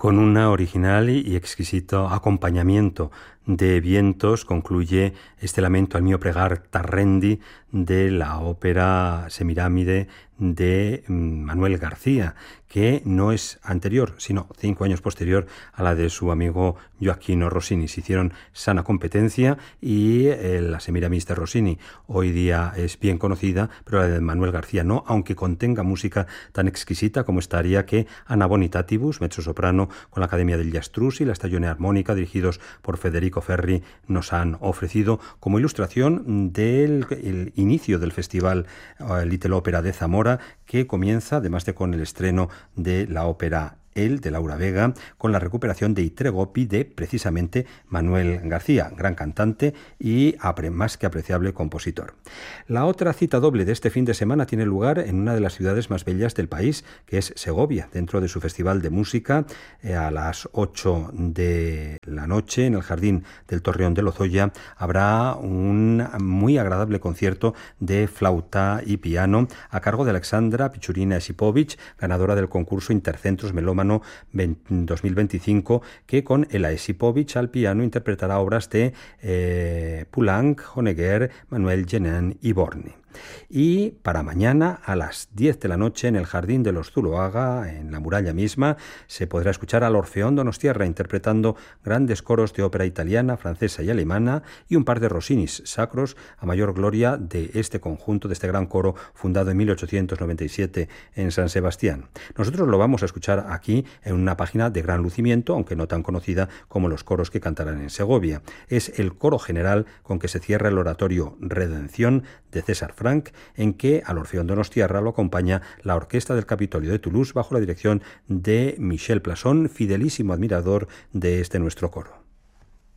Con un original y exquisito acompañamiento de vientos concluye este lamento al mio pregar Tarrendi de la ópera Semiramide de Manuel García, que no es anterior, sino 5 años posterior a la de su amigo Gioacchino Rossini. Se hicieron sana competencia y la Semiramis de Rossini hoy día es bien conocida, pero la de Manuel García no, aunque contenga música tan exquisita como estaría que Anna Bonitatibus, mezzosoprano con la Academia degli Astrusi y la Stagione Armonica, dirigidos por Federico Ferri, nos han ofrecido como ilustración del inicio del Festival Little Opera de Zamora, que comienza, además de con el estreno de la ópera El, de Laura Vega, con la recuperación de I Tre Goppi de, precisamente, Manuel García, gran cantante y más que apreciable compositor. La otra cita doble de este fin de semana tiene lugar en una de las ciudades más bellas del país, que es Segovia, dentro de su Festival de Música, a las 8 de la noche, en el Jardín del Torreón de Lozoya, habrá un muy agradable concierto de flauta y piano a cargo de Alexandra Pichurina Esipovich, ganadora del concurso Intercentros Melómano 2025, que con Ela Esipovich al piano interpretará obras de Poulenc, Honegger, Manuel Genin y Borny. Y para mañana a las 10 de la noche en el Jardín de los Zuloaga, en la muralla misma, se podrá escuchar al Orfeón Donostiarra interpretando grandes coros de ópera italiana, francesa y alemana y un par de Rossinis sacros a mayor gloria de este conjunto, de este gran coro fundado en 1897 en San Sebastián. Nosotros lo vamos a escuchar aquí en una página de gran lucimiento, aunque no tan conocida como los coros que cantarán en Segovia. Es el coro general con que se cierra el oratorio Redención de César Frank, en que al Orfeón Donostiarra lo acompaña la Orquesta del Capitolio de Toulouse bajo la dirección de Michel Plasson, fidelísimo admirador de este nuestro coro.